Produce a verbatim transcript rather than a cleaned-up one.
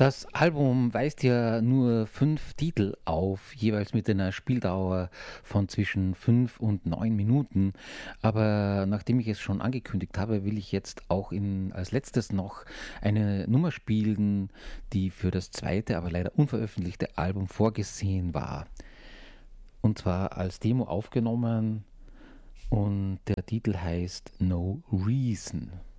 Das Album weist ja nur fünf Titel auf, jeweils mit einer Spieldauer von zwischen fünf und neun Minuten. Aber nachdem ich es schon angekündigt habe, will ich jetzt auch in, als letztes noch eine Nummer spielen, die für das zweite, aber leider unveröffentlichte Album vorgesehen war. Und zwar als Demo aufgenommen und der Titel heißt No Reason.